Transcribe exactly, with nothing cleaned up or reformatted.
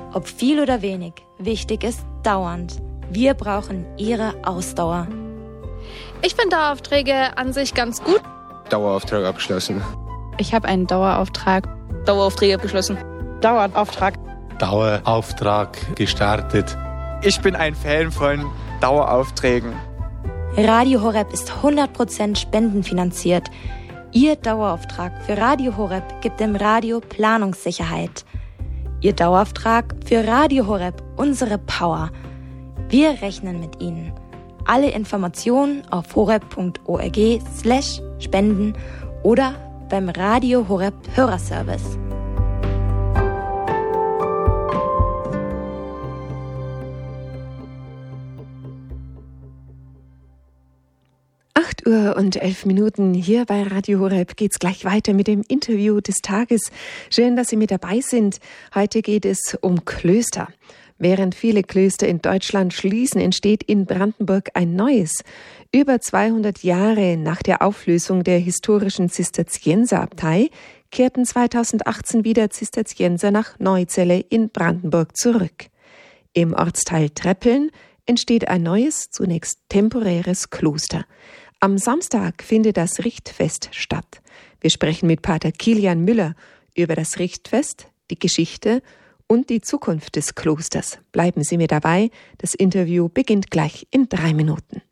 Ob viel oder wenig, wichtig ist dauernd. Wir brauchen Ihre Ausdauer. Ich finde Daueraufträge an sich ganz gut. Dauerauftrag abgeschlossen. Ich habe einen Dauerauftrag. Daueraufträge abgeschlossen. Dauerauftrag. Dauerauftrag gestartet. Ich bin ein Fan von Daueraufträgen. Radio Horeb ist hundert Prozent spendenfinanziert. Ihr Dauerauftrag für Radio Horeb gibt dem Radio Planungssicherheit. Ihr Dauerauftrag für Radio Horeb unsere Power. Wir rechnen mit Ihnen. Alle Informationen auf horeb.org slash spenden oder beim Radio Horeb Hörerservice. acht Uhr und elf Minuten hier bei Radio Horeb geht's gleich weiter mit dem Interview des Tages. Schön, dass Sie mit dabei sind. Heute geht es um Klöster. Während viele Klöster in Deutschland schließen, entsteht in Brandenburg ein neues. Über zweihundert Jahre nach der Auflösung der historischen Zisterzienserabtei kehrten zweitausendachtzehn wieder Zisterzienser nach Neuzelle in Brandenburg zurück. Im Ortsteil Treppeln entsteht ein neues, zunächst temporäres Kloster. Am Samstag findet das Richtfest statt. Wir sprechen mit Pater Kilian Müller über das Richtfest, die Geschichte und die Zukunft des Klosters. Bleiben Sie mir dabei, das Interview beginnt gleich in drei Minuten.